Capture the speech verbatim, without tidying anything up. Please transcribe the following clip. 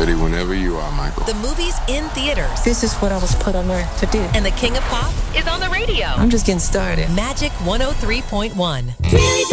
Ready whenever you are, Michael. The movie's in theaters. This is what I was put on earth to do. And the King of Pop is on the radio. I'm just getting started. Magic one oh three point one. Really